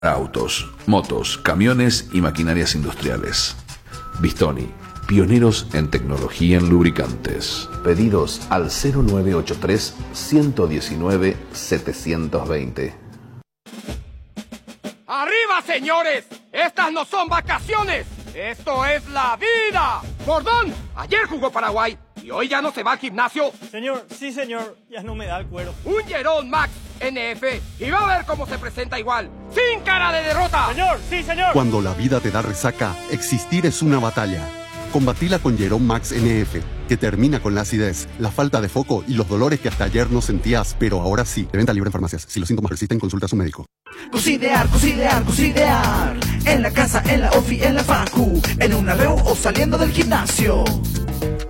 Autos, motos, camiones y maquinarias industriales. Bistoni, pioneros en tecnología en lubricantes. Pedidos al 0983 119 720. ¡Arriba, señores! ¡Estas no son vacaciones! ¡Esto es la vida! Bordón, ayer jugó Paraguay y hoy ya no se va al gimnasio. Señor, sí señor, ya no me da el cuero. Un Jerón Max NF y va a ver cómo se presenta igual, sin cara de derrota. Señor, sí señor. Cuando la vida te da resaca, existir es una batalla. Combatila con Jerón Max NF, que termina con la acidez, la falta de foco y los dolores que hasta ayer no sentías, pero ahora sí. De venta libre en farmacias. Si los síntomas persisten, consulta a su médico. Cocidear, cocidear, cocidear. En la casa, en la ofi, en la facu, en una reu o saliendo del gimnasio.